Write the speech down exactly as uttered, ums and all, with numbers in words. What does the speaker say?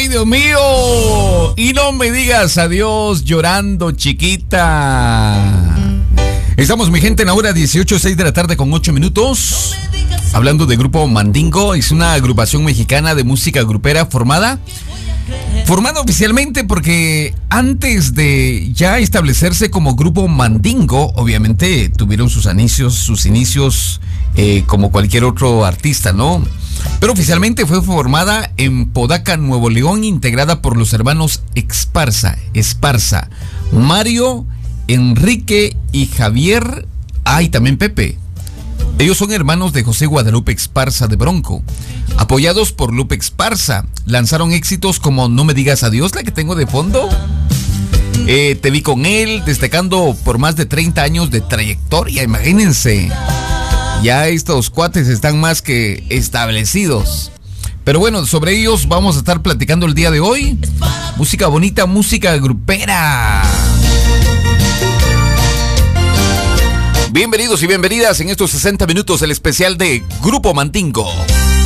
¡Ay, Dios mío! Y no me digas adiós llorando, chiquita. Estamos, mi gente, en la hora dieciocho, seis de la tarde con ocho minutos. Hablando de Grupo Mandingo, es una agrupación mexicana de música grupera formada Formada oficialmente porque antes de ya establecerse como Grupo Mandingo, obviamente tuvieron sus inicios, sus inicios eh, como cualquier otro artista, ¿no? Pero oficialmente fue formada en Podaca, Nuevo León, integrada por los hermanos Esparza, Esparza, Mario, Enrique y Javier, ah, y también Pepe. Ellos son hermanos de José Guadalupe Esparza de Bronco. Apoyados por Lupe Esparza, lanzaron éxitos como No me digas adiós, la que tengo de fondo. Eh, te vi con él, destacando por más de treinta años de trayectoria, imagínense. Ya estos cuates están más que establecidos. Pero bueno, sobre ellos vamos a estar platicando el día de hoy. Música bonita, música grupera. Bienvenidos y bienvenidas en estos sesenta minutos, el especial de Grupo Mandingo.